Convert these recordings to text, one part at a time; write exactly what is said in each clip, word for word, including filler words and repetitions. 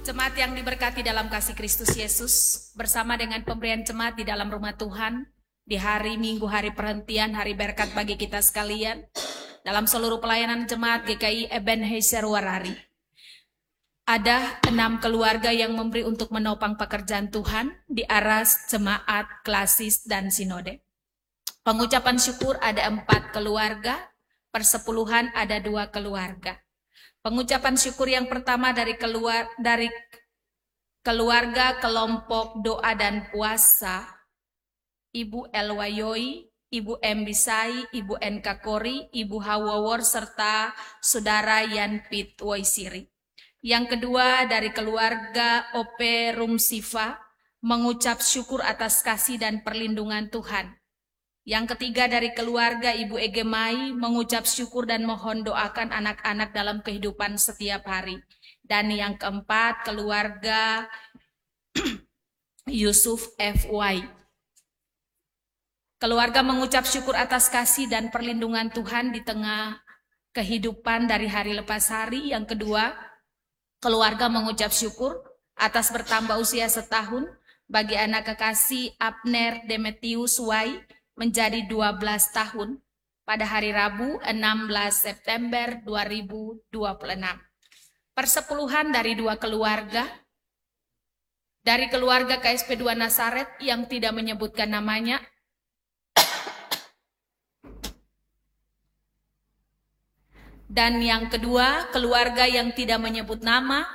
Jemaat yang diberkati dalam kasih Kristus Yesus, bersama dengan pemberian jemaat di dalam rumah Tuhan, di hari Minggu, hari perhentian, hari berkat bagi kita sekalian, dalam seluruh pelayanan jemaat G K I Ebenezer Warari. Ada enam keluarga yang memberi untuk menopang pekerjaan Tuhan di aras jemaat, klasis, dan sinode. Pengucapan syukur ada empat keluarga, persepuluhan ada dua keluarga. Pengucapan syukur yang pertama dari keluar dari keluarga kelompok doa dan puasa, Ibu Elwayoi, Ibu M. Bisai, Ibu N. Kakori, Ibu Hawawor, serta Saudara Yan Pit Woisiri. Yang kedua dari keluarga O P Rumsifa, mengucap syukur atas kasih dan perlindungan Tuhan. Yang ketiga dari keluarga Ibu Egemai, mengucap syukur dan mohon doakan anak-anak dalam kehidupan setiap hari. Dan yang keempat keluarga Yusuf F Y. Keluarga mengucap syukur atas kasih dan perlindungan Tuhan di tengah kehidupan dari hari lepas hari. Yang kedua, keluarga mengucap syukur atas bertambah usia setahun bagi anak kekasih Abner Demetius Y menjadi dua belas tahun pada hari Rabu enam belas September dua ribu dua puluh enam. Persepuluhan dari dua keluarga, dari keluarga K S P dua Nasaret yang tidak menyebutkan namanya, dan yang kedua keluarga yang tidak menyebut nama,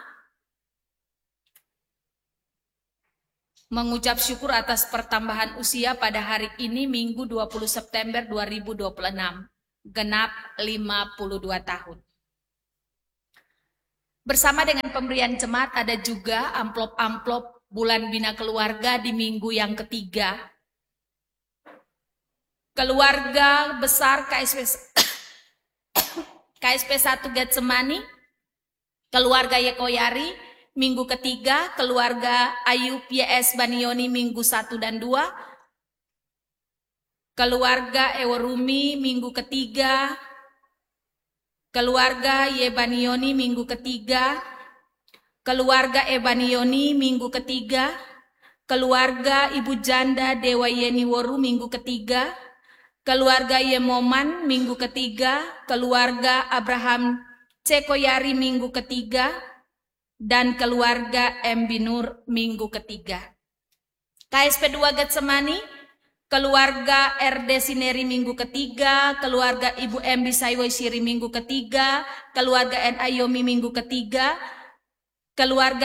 mengucap syukur atas pertambahan usia pada hari ini Minggu dua puluh September dua ribu dua puluh enam, genap lima puluh dua tahun. Bersama dengan pemberian jemaat ada juga amplop-amplop bulan bina keluarga di minggu yang ketiga. Keluarga besar K S P K S P satu Getsemani, keluarga Yekoyari minggu ketiga, keluarga Ayub Y S Banioni minggu satu dan dua, keluarga Eworumi minggu ketiga, keluarga Yebanioni minggu ketiga, keluarga Ebanioni minggu ketiga, keluarga Ibu Janda Dewa Yeni Woru minggu ketiga, keluarga Yemoman minggu ketiga, keluarga Abraham Cekoyari minggu ketiga, dan keluarga M. Binur minggu ketiga. K S P dua Getsemani, keluarga R D Sineri minggu ketiga, keluarga Ibu M. Bisai Woisiri minggu ketiga, keluarga N. Ayomi minggu ketiga, keluarga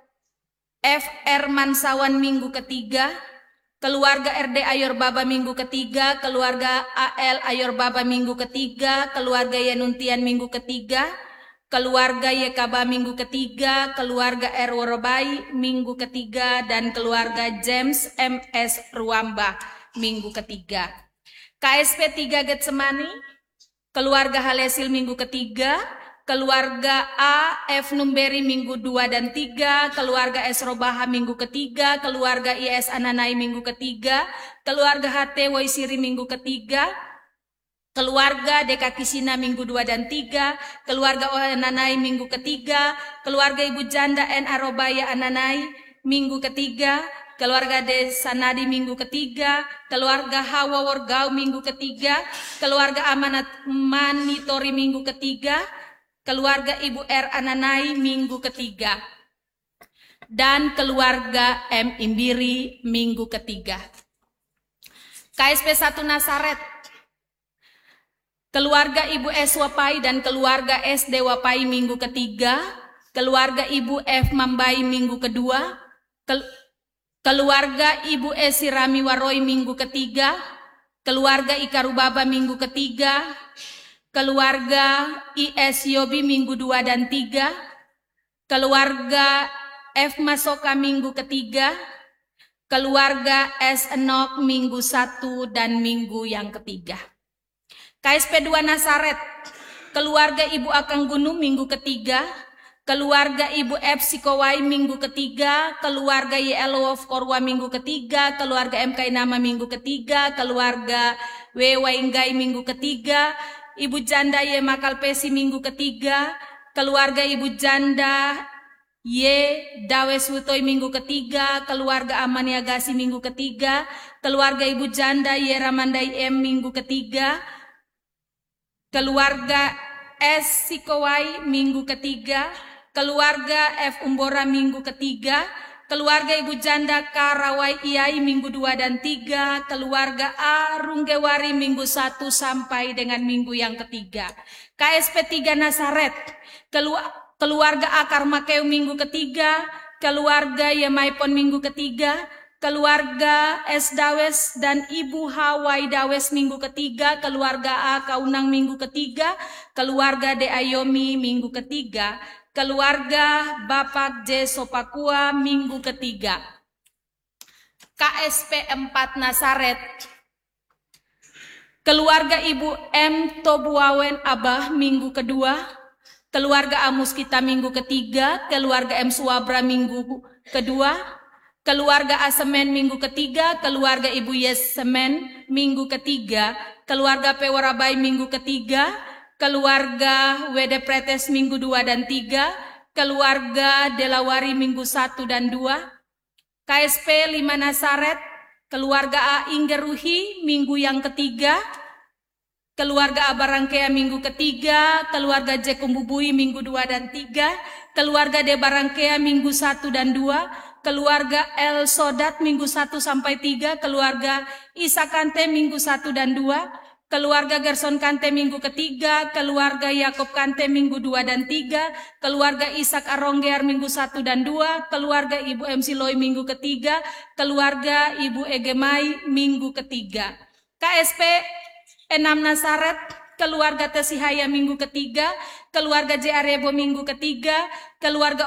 F. R. Mansawan minggu ketiga, keluarga R D Ayor Baba minggu ketiga, keluarga A L Ayor Baba minggu ketiga, keluarga Yenuntian minggu ketiga, keluarga Y K B A minggu ketiga, keluarga R. Worobai minggu ketiga, dan keluarga James M S Ruamba minggu ketiga. K S P tiga Getsemani, keluarga Halesil minggu ketiga, keluarga A. F. Numberi minggu dua dan tiga, keluarga S. Robaha minggu ketiga, keluarga I S Ananai minggu ketiga, keluarga H T Woisiri minggu ketiga, keluarga Deka Kisina minggu dua dan tiga, keluarga Ananai minggu ketiga, keluarga Ibu Janda N. Arobaya Ananai minggu ketiga, keluarga Desa Nadi minggu ketiga, keluarga Hawa Wargau minggu ketiga, keluarga Amanat Manitori minggu ketiga, keluarga Ibu R. Ananai minggu ketiga, dan keluarga M. Imbiri minggu ketiga. K S P satu Nasaret, keluarga Ibu S. Wapai dan keluarga S. D. Wapai minggu ketiga, keluarga Ibu F. Mambai minggu kedua, kel keluarga Ibu S. Sirami Waroi minggu ketiga, keluarga Ika Rubaba minggu ketiga, keluarga I S. Yobi minggu dua dan tiga, keluarga F. Masoka minggu ketiga, keluarga S. Enok minggu satu dan minggu yang ketiga. K S P dua Nasaret, keluarga Ibu Akang Gunung minggu ketiga, keluarga Ibu F. Sikowai minggu ketiga, keluarga Y L Wolf Korwa minggu ketiga, keluarga M K Nama minggu ketiga, keluarga W. Wainggai minggu ketiga, Ibu Janda Y. Makalpesi minggu ketiga, keluarga Ibu Janda Y. Dawes Wutoy minggu ketiga, keluarga Amaniagasi minggu ketiga, keluarga Ibu Janda Y. Ramandai M minggu ketiga, keluarga S. Sikowai minggu ketiga, keluarga F. Umbora minggu ketiga, keluarga Ibu Janda Karawai Iyai minggu dua dan tiga, keluarga A. Runggewari minggu satu sampai dengan minggu yang ketiga. K S P tiga Nasaret, keluarga Keluarga Akar Makeu minggu ketiga, keluarga Yemaipon minggu ketiga, keluarga S. Dawes dan Ibu Hawai Dawes minggu ketiga, keluarga A. Kaunang minggu ketiga, keluarga D. Ayomi minggu ketiga, keluarga Bapak J. Sopakua minggu ketiga. K S P empat Nasaret, keluarga Ibu M. Tobuawen Abah minggu kedua, keluarga Amus kita minggu ketiga, keluarga M. Suwabra minggu kedua, keluarga Asemen minggu ketiga, keluarga Ibu Yes Semen minggu ketiga, keluarga P. Warabai minggu ketiga, keluarga W D Pretes minggu dua dan tiga, keluarga Delawari minggu satu dan dua, K S P lima Nasaret, keluarga A. Inggeruhi minggu yang ketiga, keluarga Abarangkea minggu ketiga, keluarga J. Kumbubui minggu dua dan tiga, keluarga D. Barangkea minggu satu dan dua, keluarga L. Sodat minggu satu sampai tiga, keluarga Isa Kante minggu satu dan dua, keluarga Gerson Kante minggu ketiga, keluarga Yakob Kante minggu dua dan tiga, keluarga Ishak Aronggear minggu satu dan dua, keluarga Ibu M. Siloi minggu ketiga, keluarga Ibu Egemai minggu ketiga. K S P enam Nasaret, keluarga Tesihaya minggu ketiga, keluarga J. Arebo minggu ketiga, keluarga